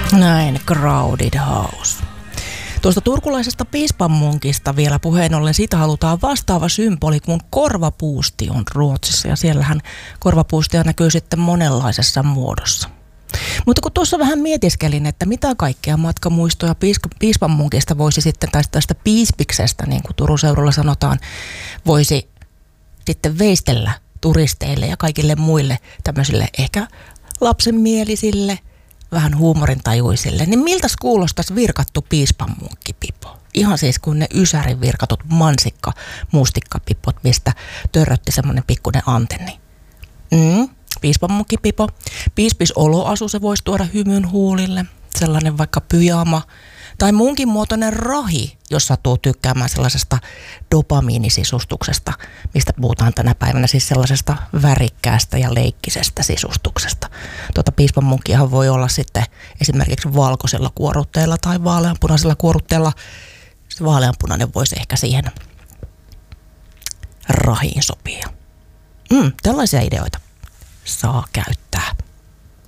Näin, Crowded House. Tuosta turkulaisesta piispanmunkista vielä puheen ollen, siitä halutaan vastaava symboli, kun korvapuusti on Ruotsissa. Ja siellähän korvapuustia näkyy sitten monenlaisessa muodossa. Mutta kun tuossa vähän mietiskelin, että mitä kaikkea matkamuistoja piispanmunkista voisi sitten, tai tästä piispiksestä, niin kuin Turun seudulla sanotaan, voisi sitten veistellä turisteille ja kaikille muille tämmöisille ehkä lapsenmielisille, vähän huumorintajuisille, niin miltäs kuulostaisi virkattu piispanmunkkipipo? Ihan siis kuin ne Ysärin virkatut mansikka-mustikkapipot, mistä törrötti semmoinen pikkuinen antenni. Piispanmunkkipipo. Piispis-oloasu, se voisi tuoda hymyn huulille. Sellainen vaikka pyjama tai munkin muotoinen rahi, jos sattuu tykkäämään sellaisesta dopamiinisisustuksesta, mistä puhutaan tänä päivänä, siis sellaisesta värikkäästä ja leikkisestä sisustuksesta. Piispanmunkkiahan voi olla sitten esimerkiksi valkoisella kuorutteella tai vaaleanpunaisella kuorutteella. Se vaaleanpunainen voisi ehkä siihen rahiin sopia. Tällaisia ideoita saa käyttää.